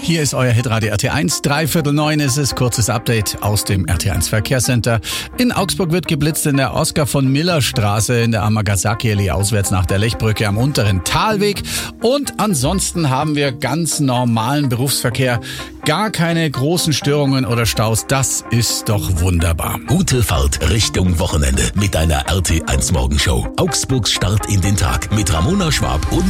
Hier ist euer Hitradio RT1. 8:45 ist es. Kurzes Update aus dem RT1 Verkehrscenter. In Augsburg wird geblitzt in der Oskar-von-Miller-Straße in der Amagasaki-Allee auswärts nach der Lechbrücke am unteren Talweg. Und ansonsten haben wir ganz normalen Berufsverkehr. Gar keine großen Störungen oder Staus. Das ist doch wunderbar. Gute Fahrt Richtung Wochenende mit deiner RT1 Morgenshow. Augsburgs Start in den Tag mit Ramona Schwab und